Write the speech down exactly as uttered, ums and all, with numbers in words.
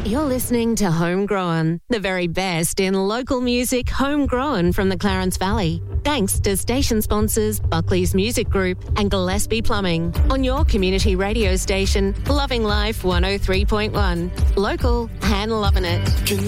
You're listening to Homegrown, the very best in local music homegrown from the Clarence Valley. Thanks to station sponsors Buckley's Music Group and Gillespie Plumbing. On your community radio station, Loving Life one oh three point one. Local and loving it.